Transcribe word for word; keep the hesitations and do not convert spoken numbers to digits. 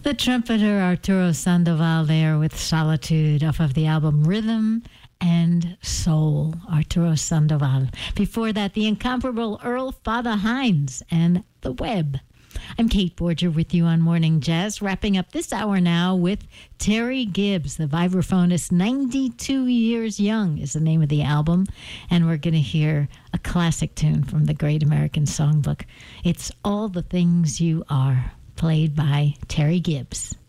The trumpeter Arturo Sandoval there with Solitude off of the album Rhythm and Soul, Arturo Sandoval. Before that, the incomparable Earl Father Hines and The Web. I'm Kate Borger with you on Morning Jazz, wrapping up this hour now with Terry Gibbs, the vibraphonist. ninety-two years Young is the name of the album, and we're going to hear a classic tune from the Great American Songbook. It's All the Things You Are, played by Terry Gibbs.